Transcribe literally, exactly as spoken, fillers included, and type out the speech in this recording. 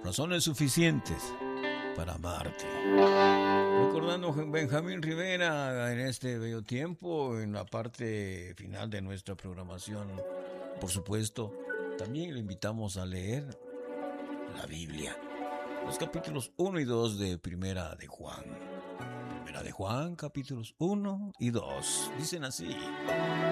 Razones suficientes para amarte. Recordando a Benjamín Rivera en este bello tiempo, en la parte final de nuestra programación, por supuesto, también le invitamos a leer la Biblia, los capítulos uno y dos de Primera de Juan. Primera de Juan, capítulos uno y dos, dicen así: